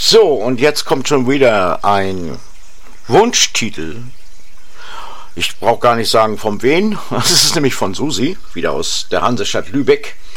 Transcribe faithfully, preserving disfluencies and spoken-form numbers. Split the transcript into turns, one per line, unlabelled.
So, und jetzt kommt schon wieder ein Wunschtitel. Ich brauche gar nicht sagen von wen. Das ist nämlich von Susi, wieder aus der Hansestadt Lübeck.